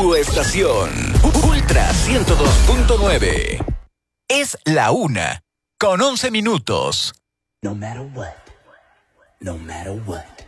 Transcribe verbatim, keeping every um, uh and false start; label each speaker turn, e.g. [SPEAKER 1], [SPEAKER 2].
[SPEAKER 1] tu estación. Ultra ciento dos punto nueve. Es la una, con once minutos.
[SPEAKER 2] No matter what, no matter what.